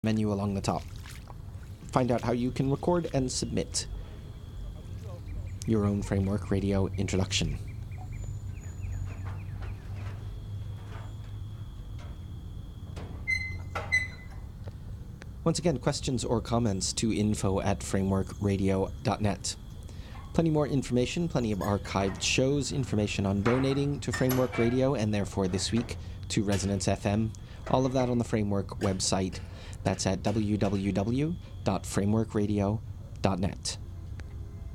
menu along the top. Find out how you can record and submit your own Framework Radio introduction. Once again, questions or comments to info@frameworkradio.net. Plenty more information, plenty of archived shows, information on donating to Framework Radio, and therefore this week to Resonance FM. All of that on the Framework website. That's at www.frameworkradio.net.